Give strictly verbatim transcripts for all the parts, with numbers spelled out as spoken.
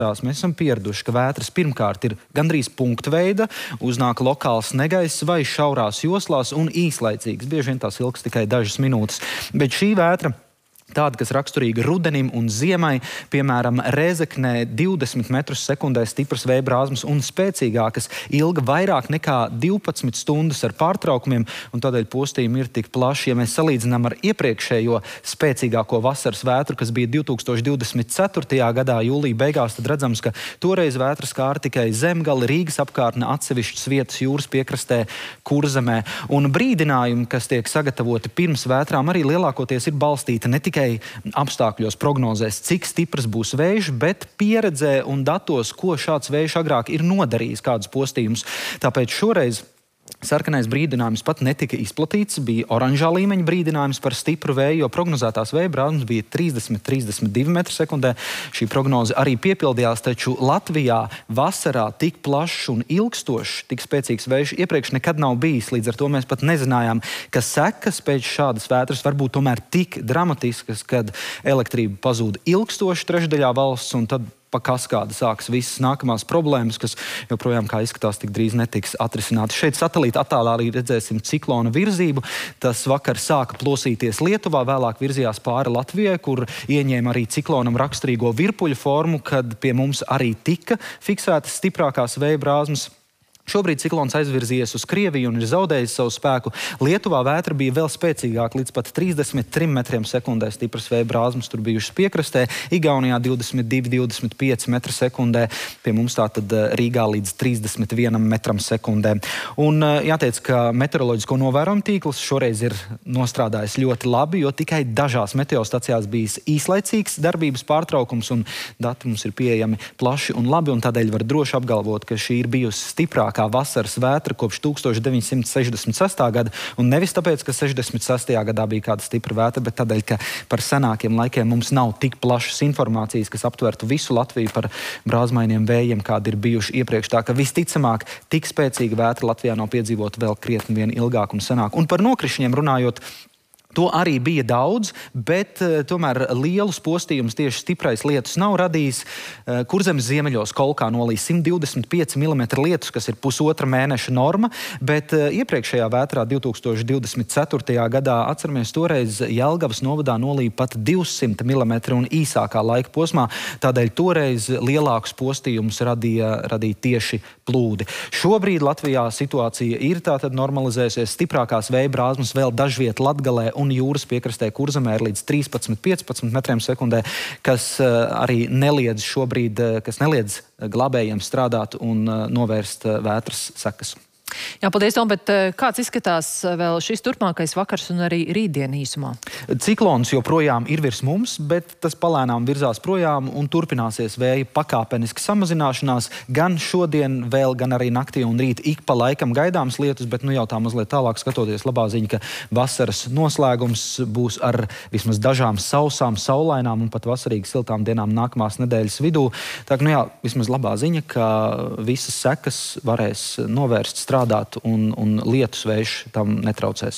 Mēs esam pieraduši, ka vētras pirmkārt ir gandrīz punkta veida, uznāk lokāls negaiss vai šaurās joslās un īslaicīgs. Bieži vien tās ilgs tikai dažas minūtes. Bet šī vētra, tāda, kas raksturīga rudenim un ziemai, piemēram, Rēzeknē divdesmit metrus sekundē stipras vēja brāzmas un spēcīgākas, ilga vairāk nekā divpadsmit stundas ar pārtraukumiem, un tādēļ postījumi ir tik plaši. Ja mēs salīdzinām ar iepriekšējo spēcīgāko vasaras vētru, kas bija divi tūkstoši divdesmit ceturtajā gadā jūlija beigās, tad redzams, ka toreiz vētras skāra tikai Zemgali, Rīgas apkārtne, atsevišķas vietas jūras piekrastē, Kurzemē. Un brīdinājumi, kas tiek sagatavoti pirms vētrām, arī lielākoties ir balstīti ne tikai apstākļos prognozēs, cik stiprs būs vējš, bet pieredzē un datos, ko šāds vējš agrāk ir nodarījis, kādus postījumus. Tāpēc šoreiz sarkanais brīdinājums pat netika izplatīts, bija oranžā līmeņa brīdinājums par stipru vēju, jo prognozētās vēja brāzmas bija trīsdesmit līdz trīsdesmit divi metri sekundē. Šī prognoze arī piepildījās, taču Latvijā vasarā tik plašs un ilgstošs, tik spēcīgs vējš iepriekš nekad nav bijis. Līdz ar to mēs pat nezinājām, ka sekas pēc šādas vētras var būt tomēr tik dramatiskas, kad elektrība pazūd ilgstoši trešdaļā valsts, un tad pa kaskādi sāks visas nākamās problēmas, kas joprojām, kā izskatās, tik drīz netiks atrisināti. Šeit satelīta attēlā arī redzēsim ciklona virzību. Tas vakar sāka plosīties Lietuvā, vēlāk virzījās pāri Latvijai, kur ieņēma arī ciklonam raksturīgo virpuļu formu, kad pie mums arī tika fiksētas stiprākās vēja brāzmas. Šobrīd ciklons aizvirzījies uz Krieviju un ir zaudējis savu spēku. Lietuvā vētra bija vēl spēcīgāka, līdz pat trīsdesmit trim metriem sekundē stipras vēja brāzmas tur bijušas piekrastē. Igaunijā divdesmit divi līdz divdesmit pieci metri sekundē, pie mums tātad Rīgā līdz trīsdesmit vienam metram sekundē. Un jāteic, ka meteoroloģisko novērojumu tīkls šoreiz ir nostrādājis ļoti labi, jo tikai dažās meteostacijās bijis īslaicīgs darbības pārtraukums, un dati mums ir pieejami plaši un labi, un tādēļ var droši apgalvot, ka šī ir bijusi stiprākā vasaras vētra kopš tūkstoš deviņsimt sešdesmit sestā gada, un nevis tāpēc, ka sešdesmit sestajā gadā bija kāda stipra vētra, bet tādēļ, ka par senākiem laikiem mums nav tik plašas informācijas, kas aptvertu visu Latviju par brāzmainiem vējiem, kādi ir bijuši iepriekš. Tā ka visticamāk, tik spēcīga vētra Latvijā nav piedzīvota vēl krietni vien ilgāk un senāk. Un par nokrišņiem runājot, to arī bija daudz, bet uh, tomēr lielus postījumus tieši stiprais lietus nav radījis. Uh, Kurzemes ziemeļos Kolkā nolīs simt divdesmit pieci milimetri lietus, kas ir pusotra mēneša norma, bet uh, iepriekšējā vētrā divtūkstoš divdesmit ceturtajā gadā, atceramies, toreiz Jelgavas novadā nolīja pat divsimt milimetri un īsākā laika posmā, tādēļ toreiz lielākus postījumus radīja, radīja tieši plūdi. Šobrīd Latvijā situācija ir tātad normalizējusies, stiprākās vēja brāzmas vēl dažviet Latgalē un jūras piekrastē Kurzemē ir līdz trīspadsmit līdz piecpadsmit metriem sekundē, kas uh, arī neliedz šobrīd, uh, kas neliedz glābējiem strādāt un uh, novērst uh, vētras sekas. Jā, paldies, Tom, bet kāds izskatās vēl šis turpmākais vakars un arī rītdien īsumā? Ciklons joprojām ir virs mums, bet tas palēnām virzās projām un turpināsies vēja pakāpeniski samazināšanās. Gan šodien vēl, gan arī naktī un rīt ik pa laikam gaidāms lietus, bet nu jau tā mazliet tālāk skatoties, labā ziņa, ka vasaras noslēgums būs ar vismaz dažām sausām, saulainām un pat vasarīgi siltām dienām nākamās nedēļas vidū. Tā ka nu jā, vismaz labā ziņa, ka visas sekas varēs novērst strādāt un, un lietus vējš tam netraucēs.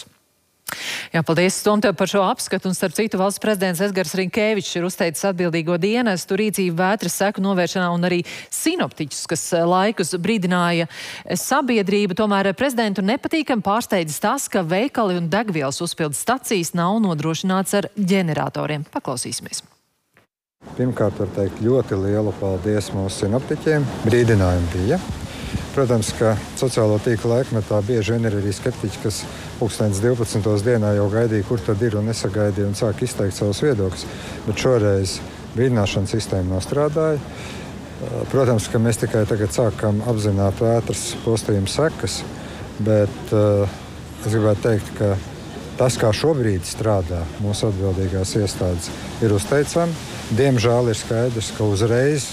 Jā, paldies, Tom, tev par šo apskatu. Un starp citu, valsts prezidents Edgars Rinkēvičs ir uzteicis atbildīgo dienestu rīcību vētras seku novēršanā un arī sinoptiķus, kas laikus brīdināja sabiedrību. Tomēr prezidentu nepatīkami pārsteidzis tas, ka veikali un degvielas uzpildes stacijas nav nodrošināts ar ģeneratoriem. Paklausīsimies. Pirmkārt, var teikt ļoti lielu paldies mūsu sinoptiķiem. Brīdinājumi bija. Protams, ka sociālo tīklu laikmetā bieži vien ir arī skeptiķi, kas pulkstens divpadsmitos dienā jau gaidīja, kur tad ir un nesagaidīja un sāk izteikt savus viedokļus. Bet šoreiz brīdināšanas sistēma nostrādāja. Protams, ka mēs tikai tagad sākam apzināt vētras postījuma sekas, bet uh, es gribētu teikt, ka tas, kā šobrīd strādā mūsu atbildīgās iestādes, ir uzteicami. Diemžēl ir skaidrs, ka uzreiz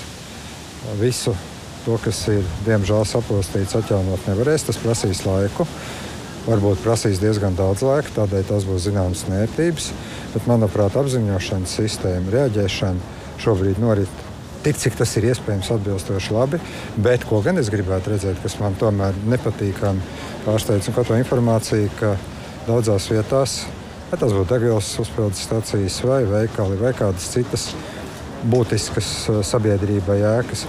visu to, kas ir, diemžēl, sapostīts, atjaunot nevarēs. Tas prasīs laiku. Varbūt prasīs diezgan daudz laika, tādēļ tas būs zināmas nērtības. Bet, manuprāt, apziņošanas sistēma, reaģēšana šobrīd norit tik, cik tas ir iespējams atbilstoši labi. Bet, ko gan es gribētu redzēt, kas man tomēr nepatīkami pārsteidz, un kā to informāciju, ka daudzās vietās, vai tas būtu degvielas uzpildes stacijas vai veikali vai kādas citas būtiskas sabiedrībai ēkas.